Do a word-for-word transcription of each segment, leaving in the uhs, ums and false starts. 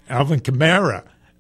Alvin Kamara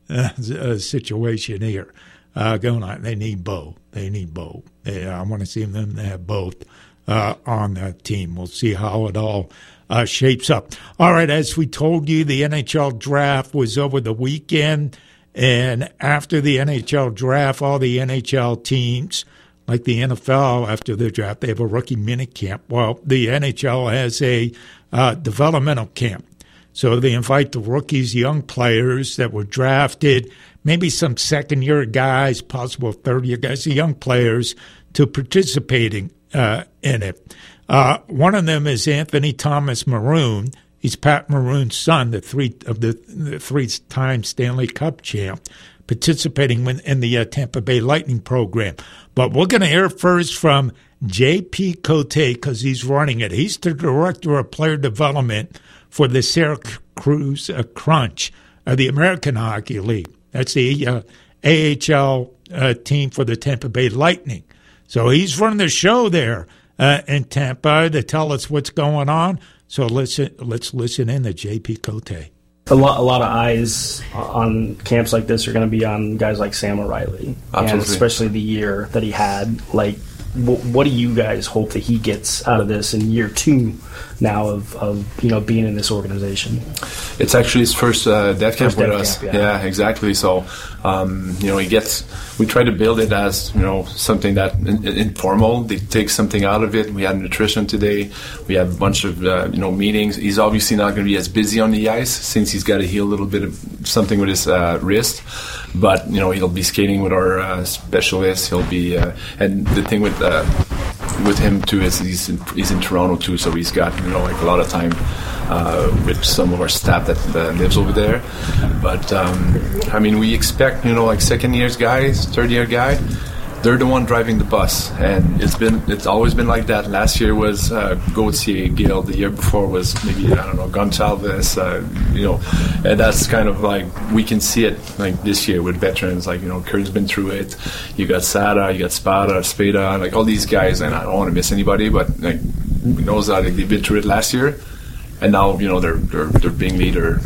uh, situation here uh, going on. They need both. They need both. They, I want to see them to have both uh, on that team. We'll see how it all uh, shapes up. All right, as we told you, the N H L draft was over the weekend, and after the N H L draft, all the N H L teams, like the N F L, after the draft, they have a rookie minicamp. Well, the N H L has a uh, developmental camp. So they invite the rookies, young players that were drafted, maybe some second-year guys, possible third-year guys, the young players, to participating uh, in it. Uh, one of them is Anthony Thomas Maroon. He's Pat Maroon's son, the three of the, the three-time Stanley Cup champ, participating in, in the uh, Tampa Bay Lightning program. But we're going to hear first from J P Cote because he's running it. He's the director of player development for the Syracuse uh, Crunch of the American Hockey League. That's the uh, A H L uh, team for the Tampa Bay Lightning. So he's running the show there uh, in Tampa to tell us what's going on. So listen, let's listen in to J P Cote. A lot, a lot of eyes on camps like this are going to be on guys like Sam O'Reilly, Absolutely. And especially the year that he had. Like, what, what do you guys hope that he gets out of this in year two now of, of you know being in this organization? It's actually his first uh, dev camp first with dev us. Camp, yeah. yeah, exactly. So um, you know, he gets. We try to build it as you know something that in, informal. They take something out of it. We had nutrition today. We have a bunch of uh, you know meetings. He's obviously not going to be as busy on the ice since he's got to heal a little bit of something with his uh, wrist. But you know he'll be skating with our uh, specialists. He'll be uh, and the thing with uh, with him too is he's in, he's in Toronto too, so he's got you know like a lot of time uh, with some of our staff that uh, lives over there. But um, I mean we expect you know like second years guys, third year guy, they're the one driving the bus, and it's been it's always been like that. Last year was uh, Gauthier, Gil. The year before was maybe I don't know Gonçalves. Uh, you know, and that's kind of like we can see it like this year with veterans. Like you know, Kurt's been through it. You got Sada, you got Spada, Spada, like all these guys, and I don't want to miss anybody, but like we know that like, they've been through it last year, and now you know they're they're, they're being leader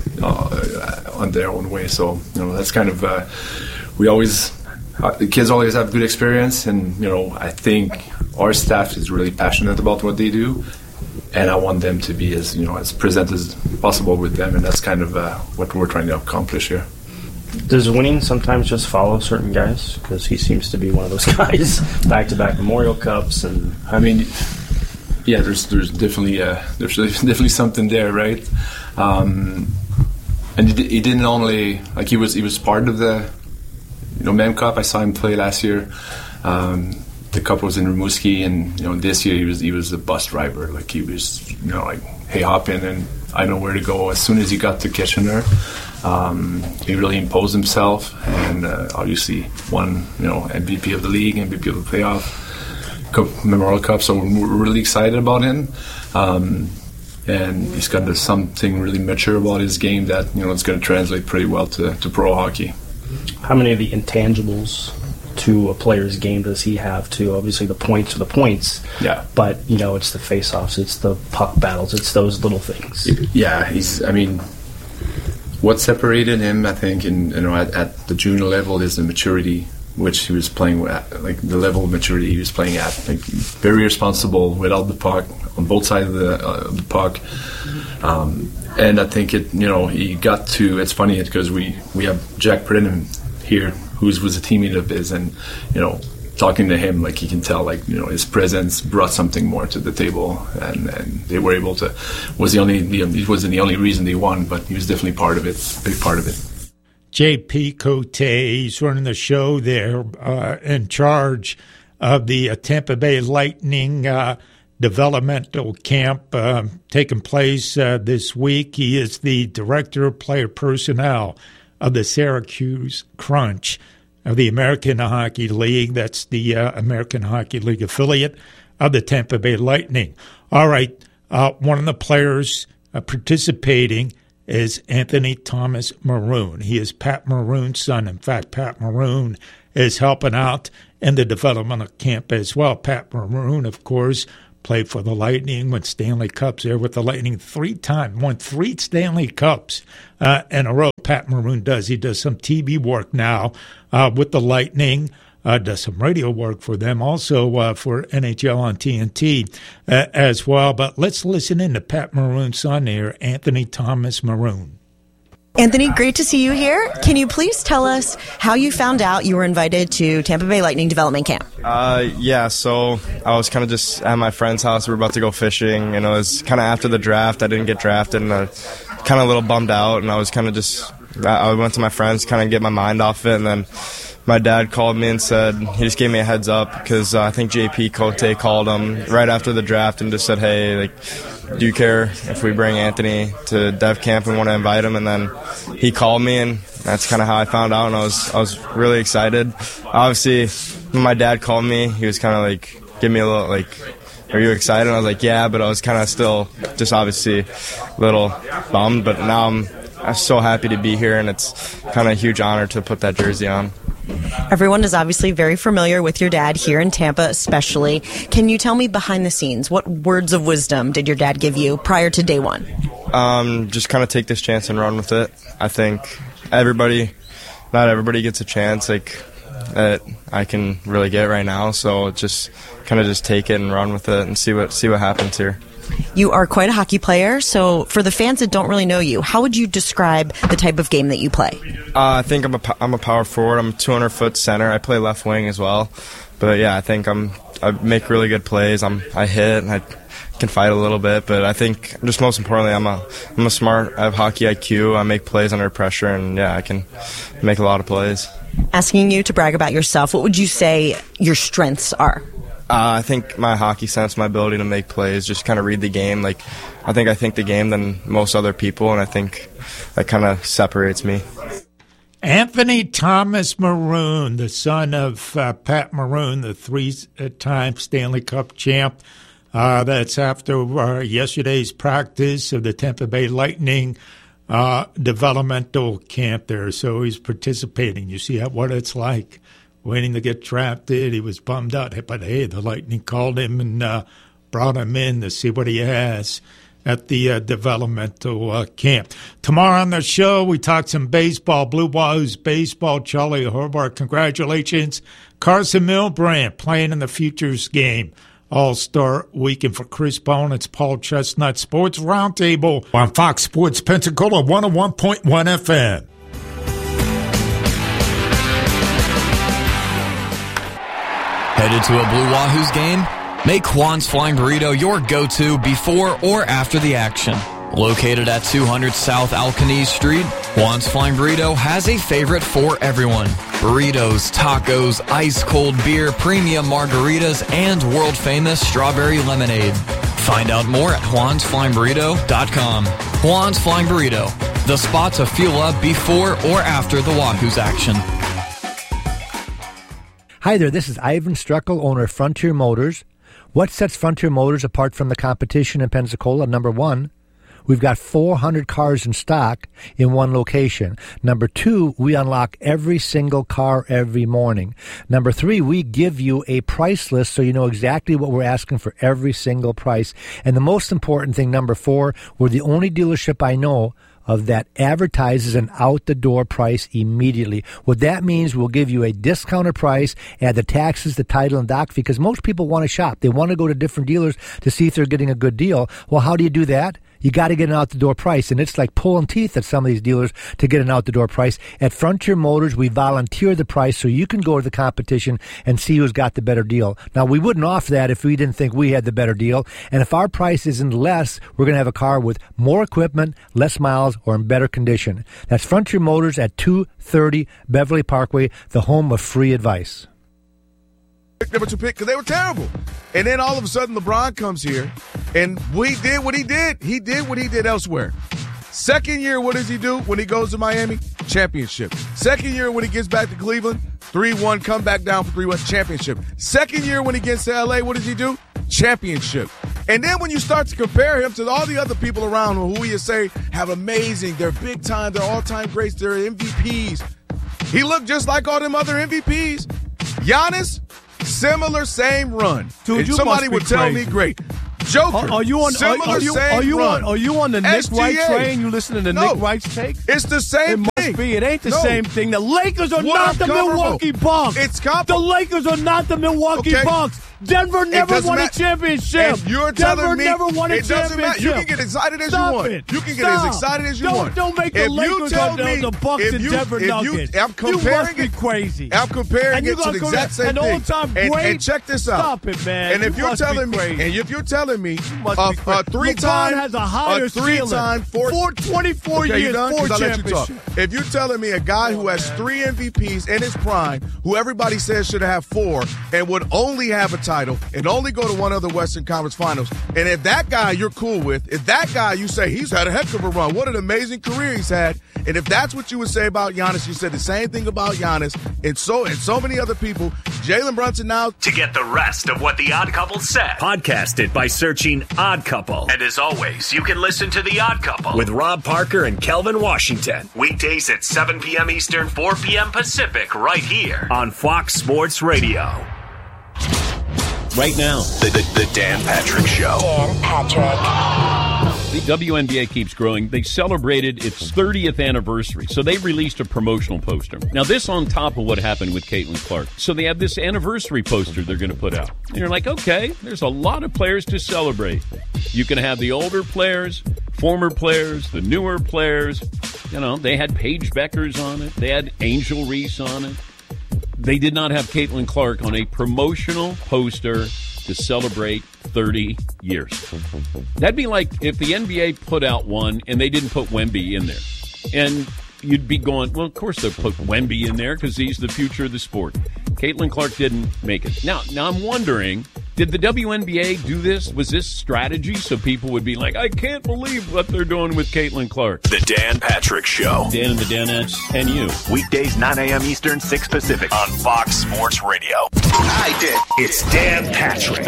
uh, on their own way. So you know that's kind of uh, we always. Uh, the kids always have good experience, and you know I think our staff is really passionate about what they do, and I want them to be as you know as present as possible with them, and that's kind of uh, what we're trying to accomplish here. Does winning sometimes just follow certain guys? Because he seems to be one of those guys, back-to-back Memorial Cups, and I mean, yeah, there's there's definitely uh, there's definitely something there, right? Um, and he, he didn't only like he was he was part of the. You know, Mem Cup. I saw him play last year. Um, the cup was in Rimouski, and you know, this year he was he was a bus driver. Like he was, you know, like hey, hop in, and I know where to go. As soon as he got to Kitchener, um, he really imposed himself, and uh, obviously won, you know, M V P of the league, M V P of the playoff, Cup, Memorial Cup. So we're really excited about him. Um, and he's got this, something really mature about his game that you know it's going to translate pretty well to, to pro hockey. How many of the intangibles to a player's game does he have too? Obviously the points are the points, yeah. But you know it's the face-offs, it's the puck battles, it's those little things. Yeah, he's. I mean, what separated him, I think, in you know at, at the junior level is the maturity which he was playing at, like the level of maturity he was playing at. Like very responsible without the puck on both sides of the, uh, of the puck. Um, And I think it, you know, he got to. It's funny because we, we have Jack Brennan here, who was a teammate of his, and you know, talking to him, like you can tell, like you know, his presence brought something more to the table, and, and they were able to. Was the only, it wasn't the only reason they won, but he was definitely part of it, big part of it. J P Cote, he's running the show there, uh, in charge of the uh, Tampa Bay Lightning. Uh, developmental camp uh, taking place uh, this week. He is the director of player personnel of the Syracuse Crunch of the American Hockey League. That's the uh, American Hockey League affiliate of the Tampa Bay Lightning. All right, uh, one of the players uh, participating is Anthony Thomas Maroon. He is Pat Maroon's son. In fact, Pat Maroon is helping out in the developmental camp as well. Pat Maroon, of course, played for the Lightning, won Stanley Cups there with the Lightning three times, won three Stanley Cups uh, in a row. Pat Maroon does. He does some T V work now uh, with the Lightning. Uh, does some radio work for them, also uh, for N H L on T N T uh, as well. But let's listen in to Pat Maroon's son here, Anthony Thomas Maroon. Anthony, great to see you here. Can you please tell us how you found out you were invited to Tampa Bay Lightning Development Camp? Uh, yeah, so I was kind of just at my friend's house. We were about to go fishing, and it was kind of after the draft. I didn't get drafted, and I kind of a little bummed out, and I was kind of just, I went to my friends to kind of get my mind off it, and then my dad called me and said, he just gave me a heads up because uh, I think J P Cote called him right after the draft and just said, hey, like, do you care if we bring Anthony to Dev Camp and want to invite him? And then he called me, and that's kind of how I found out, and I was I was really excited. Obviously, when my dad called me, he was kind of like, give me a little, like, are you excited? And I was like, yeah, but I was kind of still just obviously a little bummed, but now I'm, I'm so happy to be here, and it's kind of a huge honor to put that jersey on. Everyone is obviously very familiar with your dad here in Tampa especially. Can you tell me behind the scenes, what words of wisdom did your dad give you prior to day one? Um, just kind of take this chance and run with it. I think everybody, not everybody gets a chance like that I can really get right now, so just kind of just take it and run with it and see what see what happens here. You are quite a hockey player, so for the fans that don't really know you, how would you describe the type of game that you play? Uh, I think I'm a, I'm a power forward. I'm a two hundred foot center. I play left wing as well. But yeah, I think I'm I make really good plays. I'm I hit and I can fight a little bit, but I think just most importantly, I'm a I'm a smart. I have hockey I Q. I make plays under pressure, and yeah, I can make a lot of plays. Asking you to brag about yourself, what would you say your strengths are? Uh, I think my hockey sense, my ability to make plays, just kind of read the game. Like, I think I think the game than most other people, and I think that kind of separates me. Anthony Thomas Maroon, the son of uh, Pat Maroon, the three-time Stanley Cup champ. Uh, that's after uh, yesterday's practice of the Tampa Bay Lightning uh, developmental camp there. So he's participating. You see what it's like. Waiting to get drafted. He was bummed out. But, hey, the Lightning called him and uh, brought him in to see what he has at the uh, developmental uh, camp. Tomorrow on the show, we talk some baseball, Blue Wahoos baseball. Charlie Hobart, congratulations. Carson Milbrand playing in the Futures game. All-Star Weekend for Chris Bone. It's Paul Chestnut Sports Roundtable on Fox Sports Pensacola one oh one point one F M. Headed to a Blue Wahoos game? Make Juan's Flying Burrito your go-to before or after the action. Located at two hundred South Alcanese Street, Juan's Flying Burrito has a favorite for everyone. Burritos, tacos, ice-cold beer, premium margaritas, and world-famous strawberry lemonade. Find out more at juans flying burrito dot com. Juan's Flying Burrito, the spot to fuel up before or after the Wahoos action. Hi there, this is Ivan Struckel, owner of Frontier Motors. What sets Frontier Motors apart from the competition in Pensacola? Number one, we've got four hundred cars in stock in one location. Number two, we unlock every single car every morning. Number three, we give you a price list so you know exactly what we're asking for every single price. And the most important thing, number four, we're the only dealership I know of that advertises an out-the-door price immediately. What that means, we'll give you a discounted price, add the taxes, the title, and doc fee, because most people want to shop. They want to go to different dealers to see if they're getting a good deal. Well, how do you do that? You got to get an out-the-door price, and it's like pulling teeth at some of these dealers to get an out-the-door price. At Frontier Motors, we volunteer the price so you can go to the competition and see who's got the better deal. Now, we wouldn't offer that if we didn't think we had the better deal, and if our price isn't less, we're going to have a car with more equipment, less miles, or in better condition. That's Frontier Motors at two thirty Beverly Parkway, the home of free advice. Number two pick because they were terrible. And then all of a sudden LeBron comes here and we did what he did. He did what he did elsewhere. Second year, what does he do when he goes to Miami? Championship. Second year when he gets back to Cleveland, three one, come back down for three one, championship. Second year when he gets to L A, what does he do? Championship. And then when you start to compare him to all the other people around who you say have amazing, they're big time, they're all-time greats, they're M V Ps. He looked just like all them other M V Ps. Giannis, similar same run. Dude, and you somebody must be would tell crazy. me, great. Joker. Are, are you on? Similar are, are you, same are you run. on? Are you on the Nick S G A. Wright train? You listening to No. Nick Wright's take? It's the same It must thing. be. It ain't the No. same thing. The Lakers are What not the comparable? Milwaukee Bucks. It's comparable. The Lakers are not the Milwaukee Okay. Bucks. Denver never doesn't won a matter. championship. And you're Denver telling me never won a it doesn't championship. matter. You can get excited as Stop you want. It. You can get Stop. as excited as you don't, want. Don't make the if you Lakers tell or the, me, the Bucks if and you, Denver if you, Nuggets. I'm comparing you must be it, crazy. I'm comparing and it to the exact same an thing. all-time and, great. and check this out. Stop it, man. And if you you're must telling be me, crazy. and if you're telling me, must a, be crazy. a three-time, LeBron has a higher a three-time, four, four, twenty-four okay, years, you done? four 'Cause I let you talk. championships. If you're telling me a guy who has three M V Ps in his prime, who everybody says should have four, and would only have a title and only go to one other Western Conference Finals, and if that guy you're cool with, if that guy you say he's had a heck of a run, what an amazing career he's had, and if that's what you would say about Giannis, you said the same thing about Giannis, and so and so many other people. Jalen Brunson now. To get the rest of what The Odd Couple said, podcast it by searching Odd Couple. And as always, you can listen to The Odd Couple with Rob Parker and Kelvin Washington. Weekdays at seven p.m. Eastern, four p.m. Pacific, right here on Fox Sports Radio. Right now, The, the, the Dan Patrick Show. Dan Patrick. the W N B A keeps growing. They celebrated its thirtieth anniversary, so they released a promotional poster. Now, this on top of what happened with Caitlin Clark. So they have this anniversary poster they're going to put out. And you're like, okay, there's a lot of players to celebrate. You can have the older players, former players, the newer players. You know, they had Paige Beckers on it. They had Angel Reese on it. They did not have Caitlin Clark on a promotional poster to celebrate thirty years. That'd be like if the N B A put out one and they didn't put Wemby in there. And you'd be going, well, of course they'll put Wemby in there because he's the future of the sport. Caitlin Clark didn't make it. Now, now I'm wondering, did the W N B A do this? Was this strategy so people would be like, I can't believe what they're doing with Caitlin Clark? The Dan Patrick Show. Dan and the Danettes and you. Weekdays, nine a.m. Eastern, six Pacific on Fox Sports Radio. I did. It's Dan Patrick.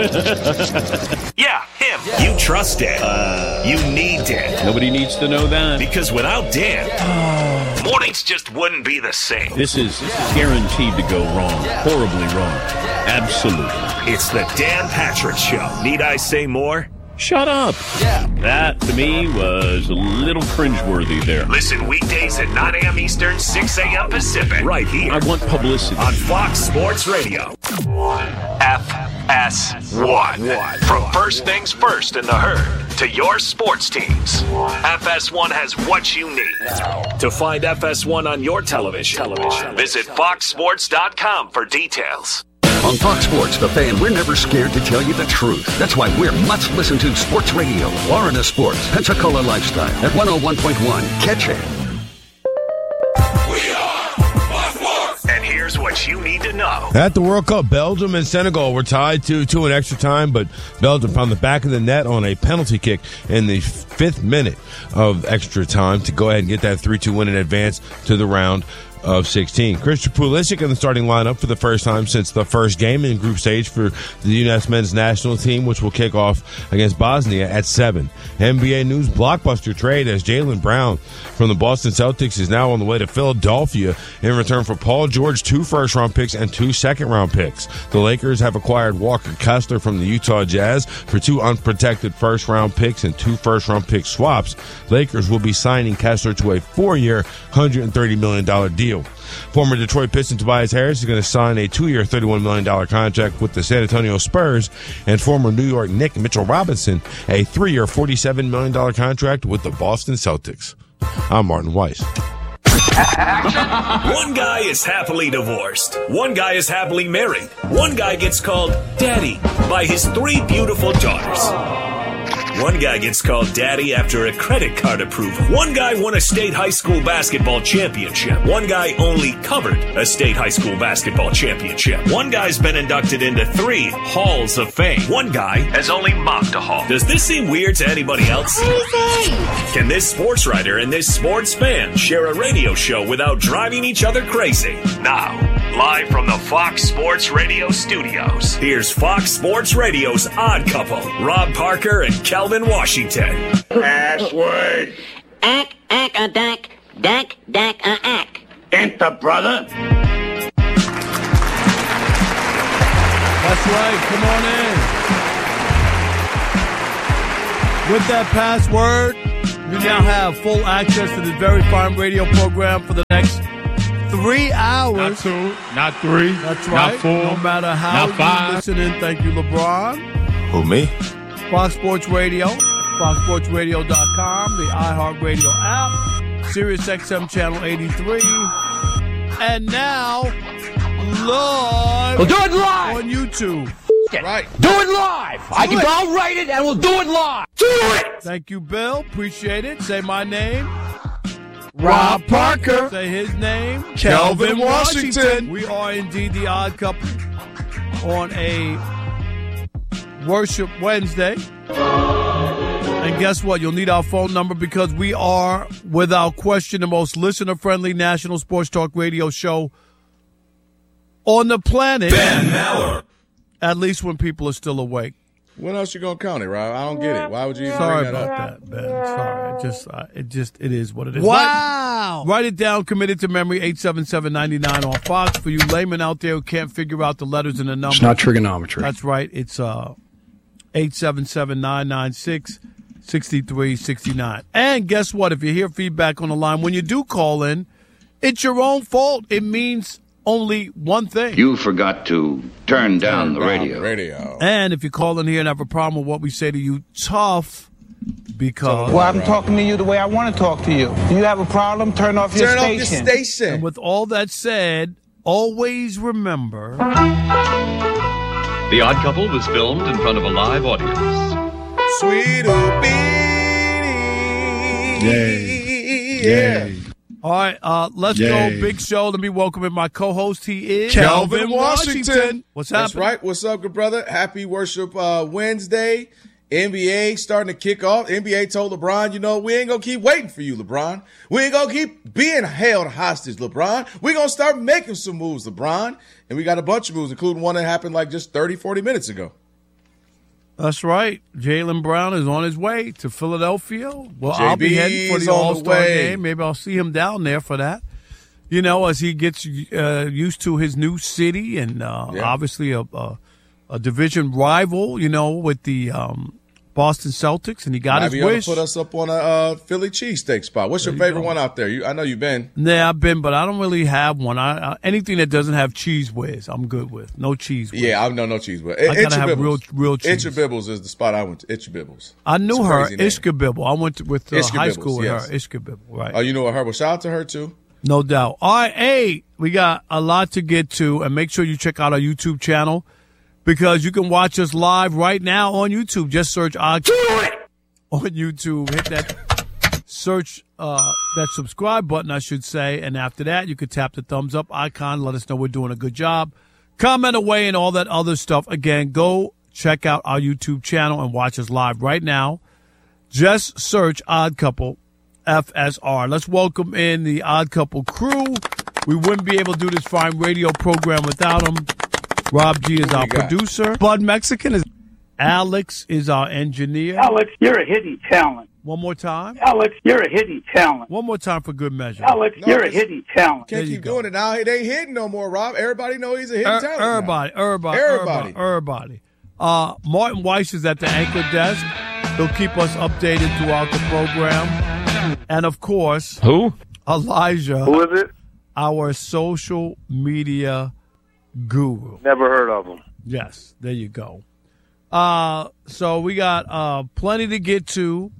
Yeah, him. Yeah. You trust Dan. Uh, you need Dan. Nobody needs to know that. Because without Dan, yeah. mornings just wouldn't be the same. This is yeah. guaranteed to go wrong. Yeah. Horribly wrong. Yeah. Absolutely. It's the Dan Patrick Show. Need I say more? Shut up. Yeah. That, to me, was a little cringeworthy there. Listen weekdays at nine a.m. Eastern, six a.m. Pacific. Right here. I want publicity. On Fox Sports Radio. F S one. From first things first in the herd to your sports teams. F S one has what you need. To find F S one on your television, television. visit fox sports dot com for details. On Fox Sports, The Fan, we're never scared to tell you the truth. That's why we're must-listen-to sports radio. Florida Sports, Pensacola Lifestyle at one oh one point one. Catch it. We are Fox Sports. And here's what you need to know. At the World Cup, Belgium and Senegal were tied to two in extra time, but Belgium found the back of the net on a penalty kick in the fifth minute of extra time to go ahead and get that three two win in advance to the round of sixteen. Christian Pulisic in the starting lineup for the first time since the first game in group stage for the U S men's national team, which will kick off against Bosnia at seven. N B A news blockbuster trade as Jaylen Brown from the Boston Celtics is now on the way to Philadelphia in return for Paul George, two first-round picks and two second-round picks. The Lakers have acquired Walker Kessler from the Utah Jazz for two unprotected first-round picks and two first-round pick swaps. Lakers will be signing Kessler to a four-year, one hundred thirty million dollars deal. Former Detroit Piston Tobias Harris is going to sign a two-year, thirty-one million dollars contract with the San Antonio Spurs, and former New York Knick Mitchell Robinson a three-year, forty-seven million dollars contract with the Boston Celtics. I'm Martin Weiss. One guy is happily divorced. One guy is happily married. One guy gets called Daddy by his three beautiful daughters. One guy gets called Daddy after a credit card approval. One guy won a state high school basketball championship. One guy only covered a state high school basketball championship. One guy's been inducted into three halls of fame. One guy has only mocked a hall. Does this seem weird to anybody else? Can this sports writer and this sports fan share a radio show without driving each other crazy? Now, live from the Fox Sports Radio studios, here's Fox Sports Radio's Odd Couple, Rob Parker and Kelvin Washington. Password. Ack, ack, a dack, dack, dack, a ack. Enter, brother. That's right. Come on in. With that password, you now have full access to this very fine radio program for the next three hours. Not two, not three. That's right. Not four. No matter how not five. you're listening, thank you, LeBron. Who, me? Fox Sports Radio, fox sports radio dot com, the iHeartRadio app, Sirius X M Channel eighty-three, and now live, we'll do it live on YouTube. Right. Do it live. Do I can it. I'll write it and we'll do it live. Do it. Thank you, Bill. Appreciate it. Say my name. Rob Parker. Say his name. Kelvin Washington. We are indeed the Odd Couple on a Worship Wednesday. And guess what? You'll need our phone number because we are, without question, the most listener-friendly national sports talk radio show on the planet. Ben Maller. At least when people are still awake. When else you gonna count it, Rob? I don't get it. Why would you even Sorry bring that about up? that, Ben. Sorry. It just, uh, it just, it is what it is. Wow. Write, write it down. Committed to memory. eight seven seven, nine nine on Fox. For you laymen out there who can't figure out the letters and the numbers. It's not trigonometry. That's right. It's uh, eight seven seven, nine nine six, six three six nine. And guess what? If you hear feedback on the line, when you do call in, it's your own fault. It means only one thing. You forgot to turn down, turn the, down radio. the radio. And if you call in here and have a problem with what we say to you, tough, because... Well, I'm talking to you the way I want to talk to you. Do you have a problem? Turn off your turn station. Turn off your station. And with all that said, always remember... The Odd Couple was filmed in front of a live audience. Sweet Beanie. Yay. Yeah. Yay. All right, uh, let's Yay. go. Big show. Let me welcome in my co-host. He is Kelvin Washington. Washington. What's happening? That's right. What's up, good brother? Happy Worship uh, Wednesday. N B A starting to kick off. N B A told LeBron, you know, we ain't going to keep waiting for you, LeBron. We ain't going to keep being held hostage, LeBron. We're going to start making some moves, LeBron. And we got a bunch of moves, including one that happened like just thirty, forty minutes ago. That's right. Jaylen Brown is on his way to Philadelphia. Well, J B I'll be heading for the on the All-Star way. game. Maybe I'll see him down there for that. You know, as he gets uh, used to his new city and uh, Yeah. obviously a, a, a division rival, you know, with the um, Boston Celtics, and he got Might his be able wish. to put us up on a uh, Philly cheesesteak spot. What's your There you favorite go. one out there? You, I know you've been. Yeah, I've been, but I don't really have one. I, I anything that doesn't have cheese whiz, I'm good with. No cheese whiz. Yeah, I know no cheese whiz. I gotta have real, real cheese. Itcha Bibbles is the spot I went to. Itcha Bibbles. I knew It's a her, crazy name. Ishka Bibble. I went to, with uh, Ishka high Bibbles, school with yes. her, Ishka Bibble, right? Oh, you know her. Well, shout out to her too. No doubt. All right, hey, we got a lot to get to, and make sure you check out our YouTube channel because you can watch us live right now on YouTube. Just search Odd on YouTube. Hit that search, uh, that subscribe button, I should say, and after that, you can tap the thumbs up icon. Let us know we're doing a good job. Comment away and all that other stuff. Again, go check out our YouTube channel and watch us live right now. Just search Odd Couple F S R. Let's welcome in the Odd Couple crew. We wouldn't be able to do this fine radio program without them. Rob G is our producer. Bud Mexican is. Alex is our engineer. Alex, you're a hidden talent. One more time. Alex, you're a hidden talent. One more time for good measure. Alex, No, you're a it's- hidden talent. Can't keep doing it now. It ain't hidden no more, Rob. Everybody know he's a hidden Er- talent. now. Everybody, everybody, Everybody. everybody, everybody. Uh, Martin Weiss is at the anchor desk. He'll keep us updated throughout the program. And of course, who? Elijah. Who is it? Our social media guru. Never heard of him. Yes, there you go. Uh, so we got uh, plenty to get to.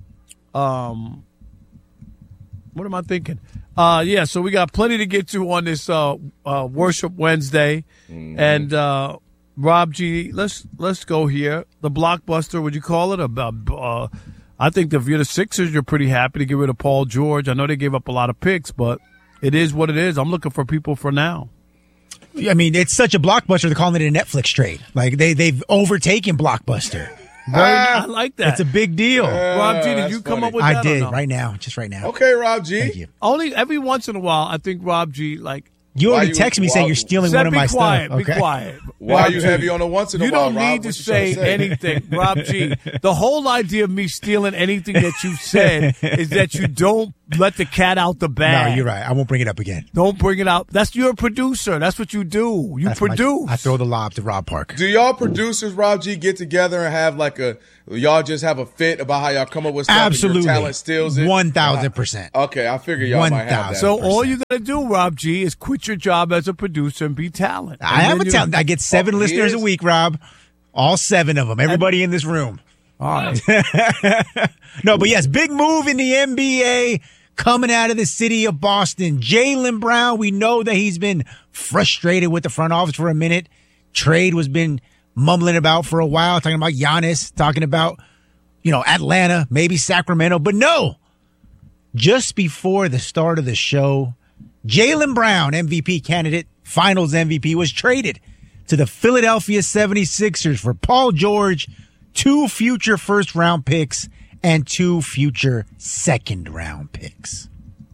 Um, what am I thinking? Uh, yeah, so we got plenty to get to on this uh, uh, Worship Wednesday, Mm-hmm. and uh, Rob G, let's let's go here. The blockbuster, would you call it? Uh, uh, I think if you're the Sixers, you're pretty happy to get rid of Paul George. I know they gave up a lot of picks, but it is what it is. I'm looking for people for now. I mean, it's such a blockbuster. They're calling it a Netflix trade. Like they they've overtaken Blockbuster. Very, I like that. It's a big deal. Uh, Rob G, did that's you come funny. up with I that? did or no? right now, just right now. Okay, Rob G. Thank you. Only every once in a while, I think Rob G, like, You Why already you- text me why- saying you're stealing said, one of be my quiet, stuff. Be Okay. quiet. Why Rob you G, heavy on the once in a You while, don't Rob? need What to you say, trying to say? anything, Rob G. The whole idea of me stealing anything that you said is that you don't let the cat out the bag. No, you're right. I won't bring it up again. Don't bring it out. That's you're a producer. That's what you do. You That's my- produce. I throw the lob to Rob Parker. Do y'all producers, Rob G, get together and have like a y'all just have a fit about how y'all come up with stuff Absolutely. and your talent steals it? One thousand percent. Okay, I figure y'all might have that. So all you gotta do, Rob G, is quit your job as a producer and be talent. I have a talent. I get seven Oh, he listeners is? a week, Rob. All seven of them. Everybody in this room. All right. No, but yes, big move in the N B A coming out of the city of Boston. Jaylen Brown, we know that he's been frustrated with the front office for a minute. Trade was been mumbling about for a while, talking about Giannis, talking about, you know, Atlanta, maybe Sacramento. But no, just before the start of the show, Jaylen Brown, M V P candidate, finals M V P, was traded to the Philadelphia seventy-sixers for Paul George, two future first round picks, and two future second round picks.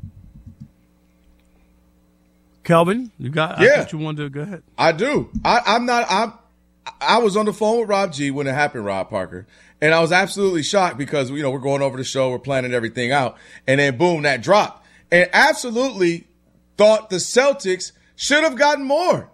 Kelvin, you got? I Yeah. thought you wanted to go ahead. I do. I, I'm not. I'm. I was on the phone with Rob G when it happened, Rob Parker, and I was absolutely shocked because you know we're going over the show, we're planning everything out, and then boom, that dropped, and absolutely thought the Celtics should have gotten more.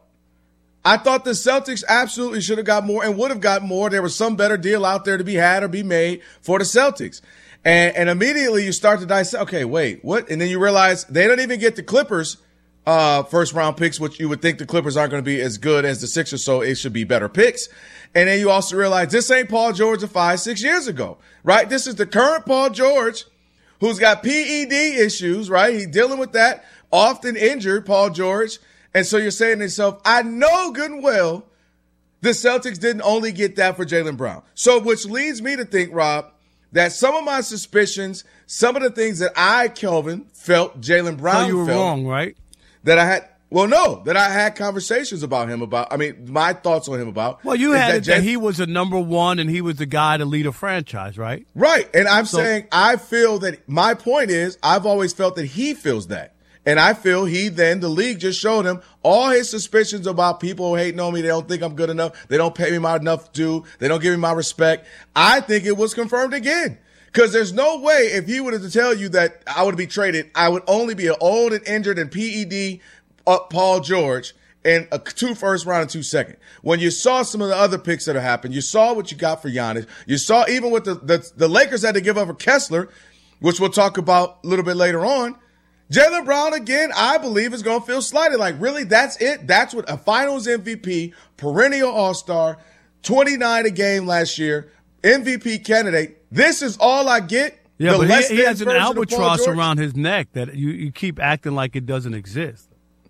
I thought the Celtics absolutely should have got more and would have got more. There was some better deal out there to be had or be made for the Celtics. And, and immediately you start to dissect, okay, wait, what? And then you realize they don't even get the Clippers uh, first round picks, which you would think the Clippers aren't going to be as good as the Sixers, so it should be better picks. And then you also realize this ain't Paul George of five, six years ago, right? This is the current Paul George who's got P E D issues, right? He's dealing with that, often injured, Paul George. And so you're saying to yourself, I know good and well the Celtics didn't only get that for Jaylen Brown. So which leads me to think, Rob, that some of my suspicions, some of the things that I, Kelvin, felt Jaylen Brown So you were felt, wrong, right? that I had, well, no, that I had conversations about him about, I mean, my thoughts on him about. Well, you is had that it that Jay- he was a number one and he was the guy to lead a franchise, right? Right. And I'm So- saying I feel that my point is I've always felt that he feels that. And I feel he then, the league just showed him all his suspicions about people who hating on me. They don't think I'm good enough. They don't pay me my enough due. They don't give me my respect. I think it was confirmed again. Because there's no way if he would have to tell you that I would be traded, I would only be an old and injured and P E D up Paul George and a two first round and two second. When you saw some of the other picks that have happened, you saw what you got for Giannis. You saw even with the, the, the Lakers had to give up for Kessler, which we'll talk about a little bit later on. Jaylen Brown, again, I believe is going to feel slighted. Like, really, that's it? That's what a finals M V P, perennial all-star, twenty-nine a game last year, M V P candidate. This is all I get? Yeah, The but less he, he than has an version of Paul albatross George? around his neck that you, you keep acting like it doesn't exist.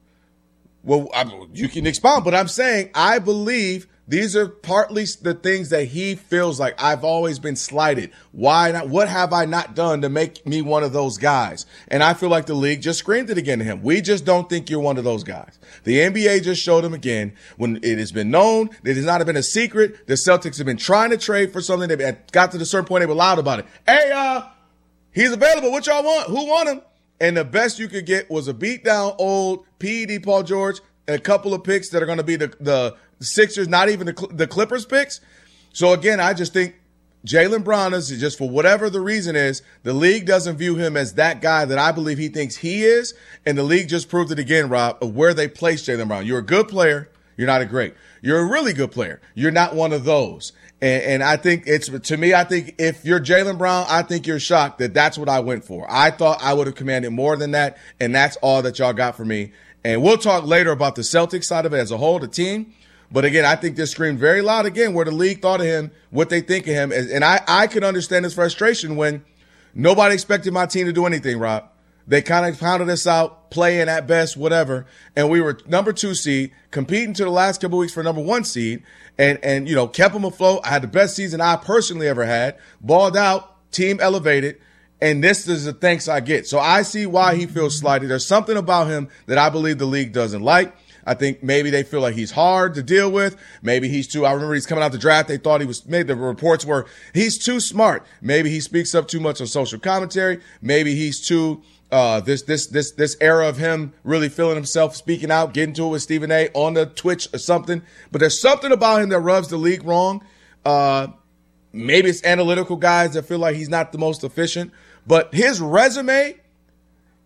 Well, I, you can expound, but I'm saying I believe these are partly the things that he feels like I've always been slighted. Why not? What have I not done to make me one of those guys? And I feel like the league just screamed it again to him. We just don't think you're one of those guys. The N B A just showed him again when it has been known. It has not been a secret. The Celtics have been trying to trade for something. They got to the certain point they were loud about it. Hey, uh, he's available. What y'all want? Who want him? And the best you could get was a beat down old P E D Paul George and a couple of picks that are going to be the, the Sixers, not even the, the Clippers picks. So again, I just think Jaylen Brown is just, for whatever the reason is, the league doesn't view him as that guy that I believe he thinks he is. And the league just proved it again, Rob, of where they placed Jaylen Brown. You're a good player. You're not a great. You're a really good player. You're not one of those. And, and I think it's, to me, I think if you're Jaylen Brown, I think you're shocked that that's what I went for. I thought I would have commanded more than that. And that's all that y'all got for me. And we'll talk later about the Celtics side of it as a whole, the team. But again, I think this screamed very loud again where the league thought of him, what they think of him. And I, I could understand his frustration when nobody expected my team to do anything, Rob. They kind of pounded us out, playing at best, whatever. And we were number two seed, competing to the last couple of weeks for number one seed. And, and, you know, kept them afloat. I had the best season I personally ever had. Balled out, team elevated. And this is the thanks I get. So I see why he feels slighted. There's something about him that I believe the league doesn't like. I think maybe they feel like he's hard to deal with. Maybe he's too, I remember he's coming out the draft. They thought he was, maybe the reports were he's too smart. Maybe he speaks up too much on social commentary. Maybe he's too, uh, this, this, this, this era of him really feeling himself, speaking out, getting to it with Stephen A on the Twitch or something. But there's something about him that rubs the league wrong. Uh, maybe it's analytical guys that feel like he's not the most efficient, but his resume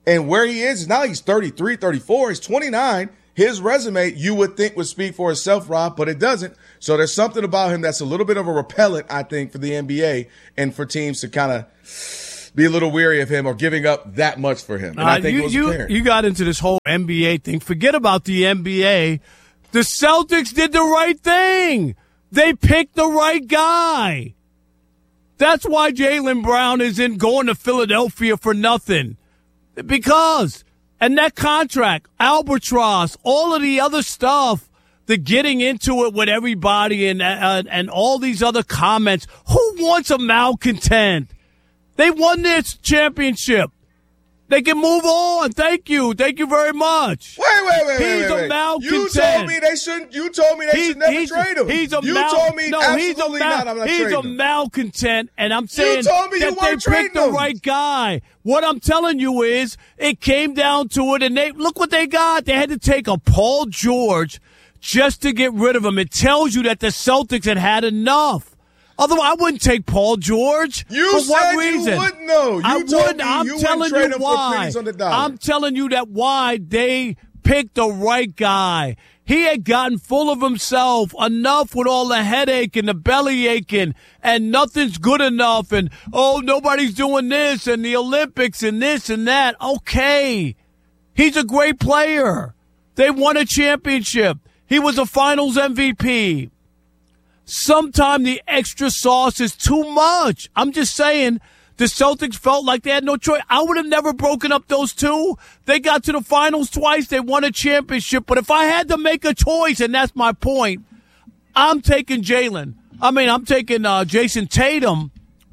And where he is, it's not like he's thirty-three, thirty-four. He's twenty-nine. His resume, you would think, would speak for itself, Rob, but it doesn't. So there's something about him that's a little bit of a repellent, I think, for the N B A and for teams to kind of be a little weary of him or giving up that much for him. And uh, I think you, it was you, apparent. You got into this whole N B A thing. Forget about the N B A. The Celtics did the right thing. They picked the right guy. That's why Jaylen Brown isn't going to Philadelphia for nothing. Because, and that contract, albatross, all of the other stuff, the getting into it with everybody and uh, and all these other comments. Who wants a malcontent? They won this championship. They can move on. Thank you. Thank you very much. Wait, wait, wait, he's wait, wait. a malcontent. You told me they shouldn't. You told me they He- should never he's, trade him. He's a you mal- told me no, absolutely he's a mal- not. I'm not He's trading a him. malcontent, and I'm saying told me you that they weren't trading picked the him. right guy. What I'm telling you is, it came down to it, and they look what they got. They had to take a Paul George just to get rid of him. It tells you that the Celtics had had enough. Otherwise, I wouldn't take Paul George. You For what said reason? you wouldn't know. You I told wouldn't. me I'm you wouldn't telling trade you him for why. pennies on the dollar. I'm telling you that why they picked the right guy. He had gotten full of himself enough with all the headache and the belly aching and nothing's good enough and, oh, nobody's doing this and the Olympics and this and that. Okay. He's a great player. They won a championship. He was a finals M V P. Sometimes the extra sauce is too much. I'm just saying the Celtics felt like they had no choice. I would have never broken up those two. They got to the finals twice. They won a championship. But if I had to make a choice, and that's my point, I'm taking Jaylen. I mean, I'm taking uh, Jason Tatum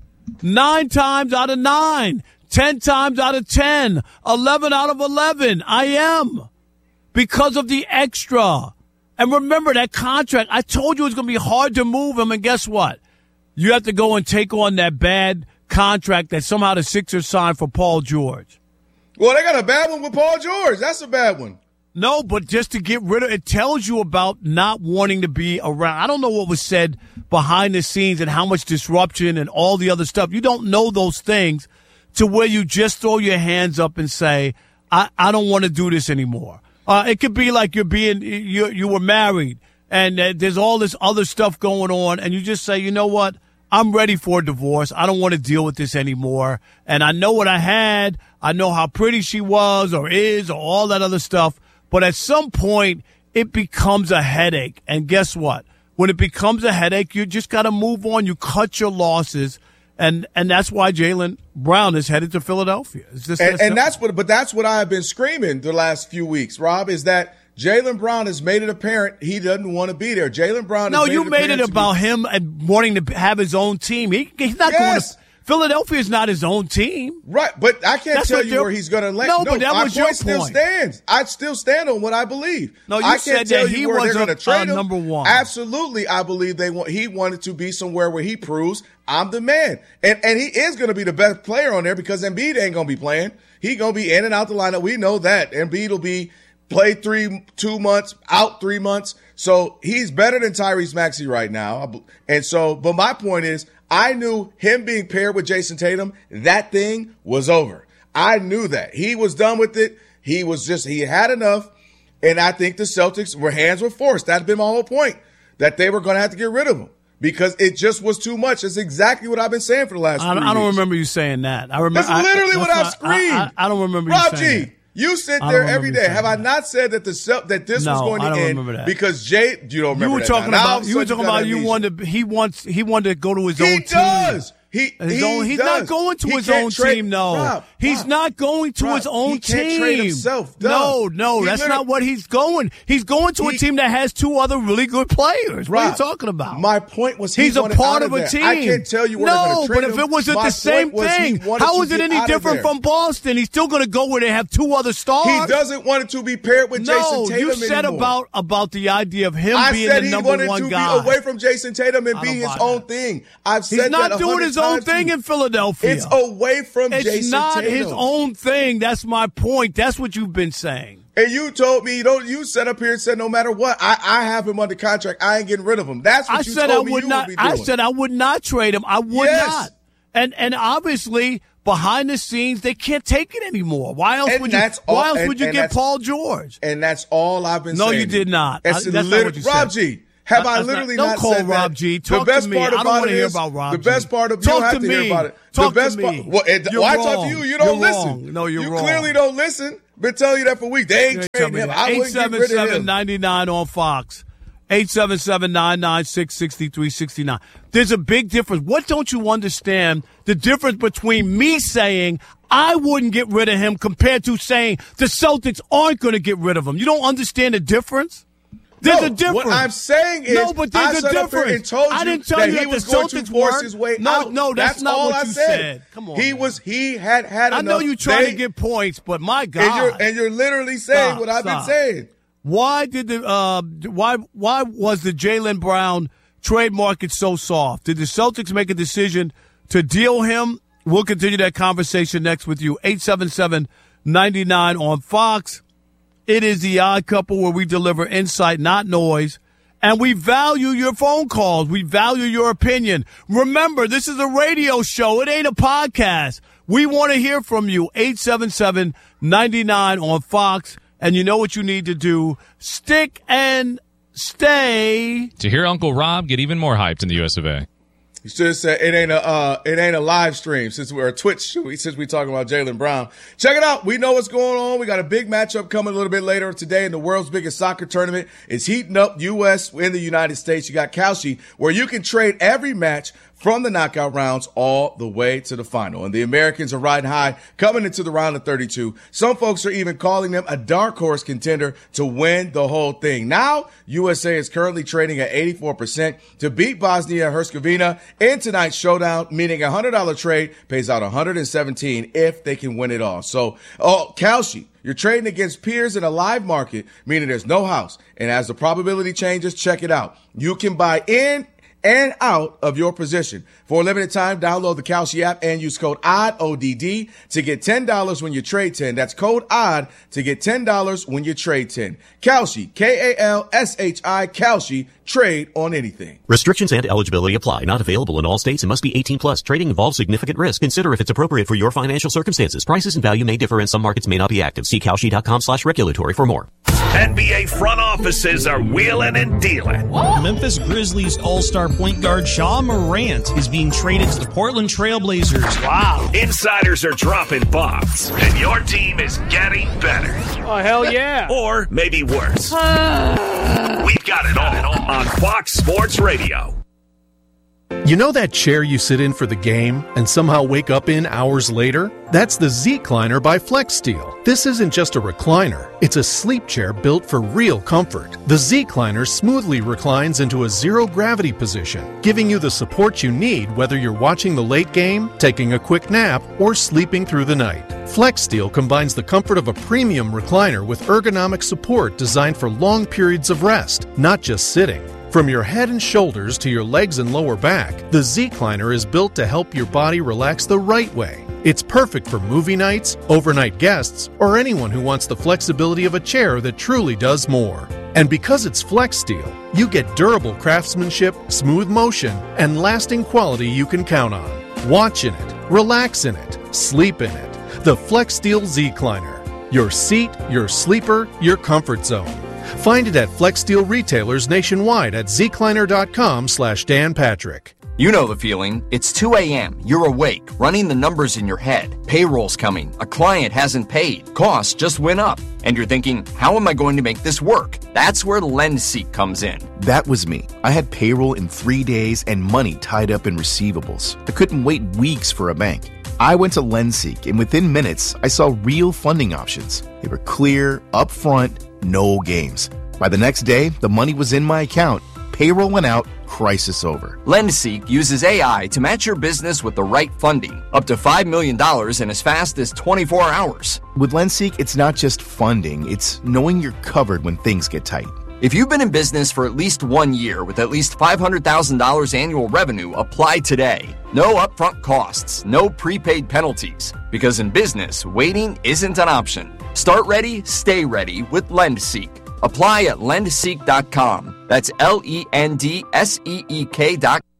nine times out of nine, ten times out of ten, eleven out of eleven. I am. Because of the extra. And remember that contract. I told you it was going to be hard to move him, and guess what? You have to go and take on that bad contract that somehow the Sixers signed for Paul George. Well, they got a bad one with Paul George. That's a bad one. No, but just to get rid of it tells you about not wanting to be around. I don't know what was said behind the scenes and how much disruption and all the other stuff. You don't know those things to where you just throw your hands up and say, I, I don't want to do this anymore. Uh, it could be like you're being, you you were married and uh, there's all this other stuff going on and you just say, you know what? I'm ready for a divorce. I don't want to deal with this anymore. And I know what I had. I know how pretty she was or is or all that other stuff. But at some point, it becomes a headache. And guess what? When it becomes a headache, you just got to move on. You cut your losses. And and that's why Jaylen Brown is headed to Philadelphia. It's just and, that and that's what, but that's what I have been screaming the last few weeks, Rob, is that Jaylen Brown has made it apparent he doesn't want to be there. Jaylen Brown. No, has made you it made it apparent to about be- him and wanting to have his own team. He, he's not going Yes. to. Philadelphia is not his own team. Right, but I can't That's tell what you they're- where he's going to land. No, but that my was your point still point. stands. I still stand on what I believe. No, you I can't said tell that you he where was they're a- going to trade a him. number one. Absolutely, I believe they want. He wanted to be somewhere where he proves I'm the man, and and he is going to be the best player on there because Embiid ain't going to be playing. He going to be in and out the lineup. We know that Embiid will be play three, two months, out three months. So he's better than Tyrese Maxey right now. And so, but my point is, I knew him being paired with Jason Tatum, that thing was over. I knew that. He was done with it. He was just, he had enough. And I think the Celtics were hands were forced. That'd been my whole point, that they were going to have to get rid of him because it just was too much. That's exactly what I've been saying for the last I, three I don't weeks. remember you saying that. I remember. That's literally I, what that's I've not- screamed. I, I, I don't remember Rob you saying G, that. you sit I there don't every remember you day. saying Have I that. not said that the Cel- that this No, was going I to don't end remember that. because Jay? You don't remember You were that talking now. Now all about. of a You were sudden talking got about. You amnesia. wanted. He wants. He wanted to go to his He own does. team. He, His he own, he's does. not going to He his can't own trade- team, no. Rob, he's Rob, not going to Rob, his own he can't team. trade himself. Duh. No, no, He that's literally- not what he's going. He's going to a He- team that has two other really good players. What are you Rob, talking about? My point was he he's a wanted part out of a there. team. I can't tell you where they're no, going to trade but if him. it wasn't My the same point was he thing, wanted how to is it get any out of different there. from Boston? He's still going to go where they have two other stars. He doesn't want it to be paired with no, Jason Tatum you said anymore. about about the idea of him I being said the he number wanted one to guy. be away from Jason Tatum and I be don't his buy own that. thing. I've said He's not that a doing hundred his own times to thing you. in Philadelphia. It's away from It's Jason not Tatum. his own thing. That's my point. That's what you've been saying. And you told me, you know, you set up here and said no matter what, I, I have him under contract. I ain't getting rid of him. That's what I you said told I me would you not. would be doing. I said I would not trade him. I would Yes. not. And and obviously behind the scenes, they can't take it anymore. Why else And would you? that's Why all- else and- would you and get that's- Paul George? And that's all I've been No, saying. you did not. It's I- that's lit- not what you Rob said. G. Have Uh, I that's literally not- not, don't call said Rob that? G. The Talk best to me. part I don't about wanna it hear is- about Rob the G. best part of you Talk don't have to to hear me. about it. Talk the best to part. me. Well, it, You're why wrong. talk to you? You don't You're listen. wrong. No, you're you wrong. clearly don't listen. Been telling you that for weeks. They ain't trading him. I eight wouldn't get seven rid of seven him. nine nine on Fox. eight seven seven, nine nine six, six three six nine. There's a big difference. What don't you understand? The difference between me saying I wouldn't get rid of him compared to saying the Celtics aren't going to get rid of him. You don't understand the difference? There's No, a difference. What I'm saying is, no, but there's I a sat up here difference. and told you I didn't tell that you he that was the going Celtics to force weren't. his way no, out. No, that's, That's not all what I you said. said. Come on. He man. was. He had had I enough. know you trying They- to get points, but my God. And you're, and you're literally saying Stop, what I've stop. been saying. Why did the uh, why why was the Jaylen Brown trade market so soft? Did the Celtics make a decision to deal him? We'll continue that conversation next with you. eight seven seven, nine nine on Fox. It is the Odd Couple where we deliver insight, not noise. And we value your phone calls. We value your opinion. Remember, this is a radio show. It ain't a podcast. We want to hear from you. eight seven seven, nine nine on Fox. And you know what you need to do. Stick and stay. To hear Uncle Rob get even more hyped in the U S of A. You should have said it ain't a uh, it ain't a live stream since we're a Twitch since we're talking about Jaylen Brown. Check it out. We know what's going on. We got a big matchup coming a little bit later today in the world's biggest soccer tournament. It's heating up U S in the United States. You got Kalshi, where you can trade every match from the knockout rounds all the way to the final. And the Americans are riding high coming into the round of thirty-two. Some folks are even calling them a dark horse contender to win the whole thing. Now, U S A is currently trading at eighty-four percent to beat Bosnia-Herzegovina in tonight's showdown, meaning a one hundred dollars trade pays out one hundred seventeen dollars if they can win it all. So, oh, Kalshi, you're trading against peers in a live market, meaning there's no house. And as the probability changes, check it out. You can buy in and out of your position. For a limited time, download the Kalshi app and use code O D D, O D D, to get ten dollars when you trade ten. That's code O D D to get ten dollars when you trade ten. Kalshi, K A L S H I, Kalshi, trade on anything. Restrictions and eligibility apply. Not available in all states and must be eighteen plus. Trading involves significant risk. Consider if it's appropriate for your financial circumstances. Prices and value may differ and some markets may not be active. See Kalshi.com slash regulatory for more. N B A front offices are wheeling and dealing. Memphis Grizzlies all-star point guard Ja Morant is being traded to the Portland Trailblazers. Wow. Insiders are dropping bombs, and your team is getting better. Oh, hell yeah. Or maybe worse. We've got it all on Fox Sports Radio. You know that chair you sit in for the game and somehow wake up in hours later? That's the Z-Cliner by FlexSteel. This isn't just a recliner. It's a sleep chair built for real comfort. The Z-Cliner smoothly reclines into a zero-gravity position, giving you the support you need whether you're watching the late game, taking a quick nap, or sleeping through the night. FlexSteel combines the comfort of a premium recliner with ergonomic support designed for long periods of rest, not just sitting. From your head and shoulders to your legs and lower back, the Z-Cliner is built to help your body relax the right way. It's perfect for movie nights, overnight guests, or anyone who wants the flexibility of a chair that truly does more. And because it's FlexSteel, you get durable craftsmanship, smooth motion, and lasting quality you can count on. Watch in it, relax in it, sleep in it. The FlexSteel Z-Cliner. Your seat, your sleeper, your comfort zone. Find it at FlexSteel retailers nationwide at zcliner.com slash Dan Patrick. You know the feeling. It's two a.m. You're awake, running the numbers in your head. Payroll's coming. A client hasn't paid. Costs just went up. And you're thinking, how am I going to make this work? That's where LendSeek comes in. That was me. I had payroll in three days and money tied up in receivables. I couldn't wait weeks for a bank. I went to LendSeek, and within minutes, I saw real funding options. They were clear, upfront, no games. By the next day, the money was in my account. Payroll went out, crisis over. LendSeek uses A I to match your business with the right funding, up to five million dollars in as fast as twenty-four hours. With LendSeek, it's not just funding, it's knowing you're covered when things get tight. If you've been in business for at least one year with at least five hundred thousand dollars annual revenue, apply today. No upfront costs, no prepaid penalties. Because in business, waiting isn't an option. Start ready, stay ready with LendSeek. Apply at lend seek dot com. That's L E N D S E E K dot com.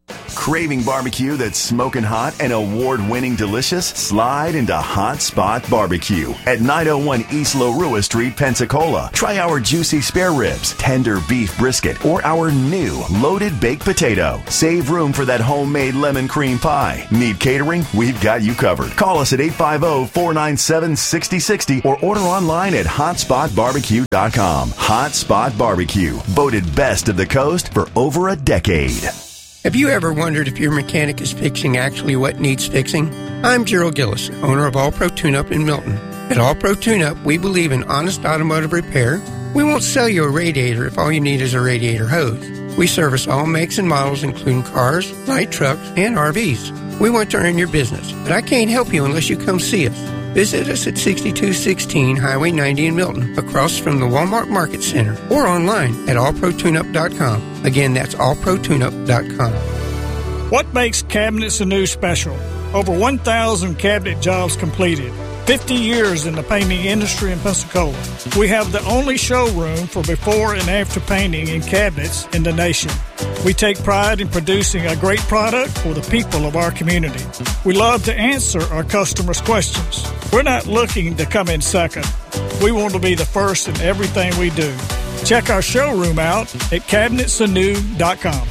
Craving barbecue that's smoking hot and award-winning delicious? Slide into Hot Spot Barbecue at nine oh one East Larua Street, Pensacola. Try our juicy spare ribs, tender beef brisket, or our new loaded baked potato. Save room for that homemade lemon cream pie. Need catering? We've got you covered. Call us at eight five zero, four nine seven, six zero six zero or order online at hot spot barbecue dot com. Hot Spot Barbecue, voted best of the coast for over a decade. Have you ever wondered if your mechanic is fixing actually what needs fixing? I'm Gerald Gillis, owner of All Pro Tune-Up in Milton. At All Pro Tune-Up, we believe in honest automotive repair. We won't sell you a radiator if all you need is a radiator hose. We service all makes and models, including cars, light trucks, and R Vs. We want to earn your business, but I can't help you unless you come see us. Visit us at sixty-two sixteen Highway ninety in Milton, across from the Walmart Market Center, or online at all pro tune up dot com. Again, that's all pro tune up dot com. What makes Cabinets Anew special? Over one thousand cabinet jobs completed. fifty years in the painting industry in Pensacola. We have the only showroom for before and after painting in cabinets in the nation. We take pride in producing a great product for the people of our community. We love to answer our customers' questions. We're not looking to come in second. We want to be the first in everything we do. Check our showroom out at cabinets anew dot com.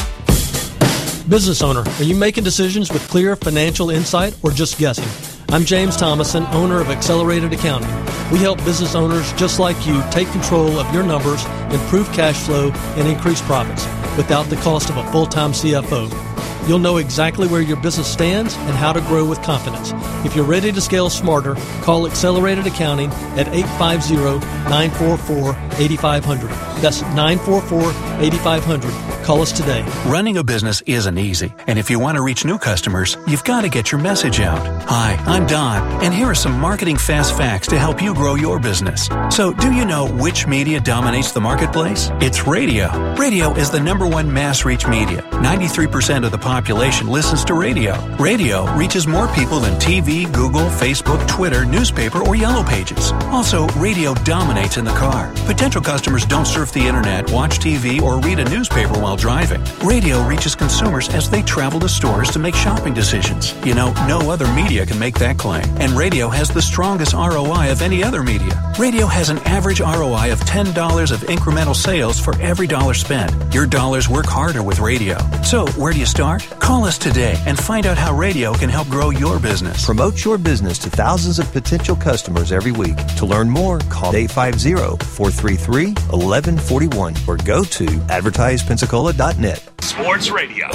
Business owner, are you making decisions with clear financial insight or just guessing? I'm James Thomason, owner of Accelerated Accounting. We help business owners just like you take control of your numbers, improve cash flow, and increase profits without the cost of a full-time C F O. You'll know exactly where your business stands and how to grow with confidence. If you're ready to scale smarter, call Accelerated Accounting at eight five zero, nine four four, eight five zero zero. That's nine four four, eight five zero zero. Call us today. Running a business isn't easy, and if you want to reach new customers, you've got to get your message out. Hi, I'm Don, and here are some marketing fast facts to help you grow your business. So, do you know which media dominates the marketplace? It's radio. Radio is the number one mass reach media. ninety-three percent of the population listens to radio. Radio reaches more people than T V, Google, Facebook, Twitter, newspaper, or Yellow Pages. Also, radio dominates in the car. Potential customers don't surf the internet, watch T V, or read a newspaper while driving. Radio reaches consumers as they travel to stores to make shopping decisions. You know, no other media can make that claim. And radio has the strongest R O I of any other media. Radio has an average R O I of ten dollars of incremental sales for every dollar spent. Your dollars work harder with radio. So, where do you start? Call us today and find out how radio can help grow your business. Promote your business to thousands of potential customers every week. To learn more, call eight five zero, four three three, one one four one or go to advertise pensacola dot net. Sports Radio.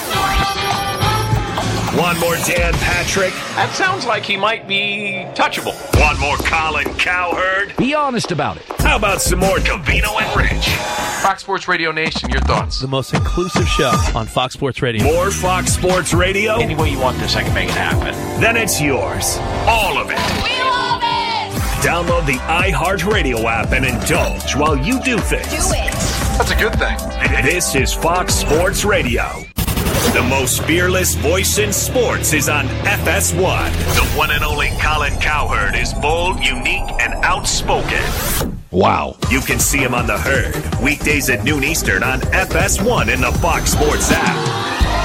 One more Dan Patrick. That sounds like he might be touchable. One more Colin Cowherd. Be honest about it. How about some more Covino and Rich? Fox Sports Radio Nation, your thoughts? The most inclusive show on Fox Sports Radio. More Fox Sports Radio? Any way you want this, I can make it happen. Then it's yours. All of it. We love it! Download the iHeartRadio app and indulge while you do things. Do it. That's a good thing. This is Fox Sports Radio. The most fearless voice in sports is on F S one. The one and only Colin Cowherd is bold, unique, and outspoken. Wow. You can see him on The Herd, weekdays at noon Eastern on F S one in the Fox Sports app.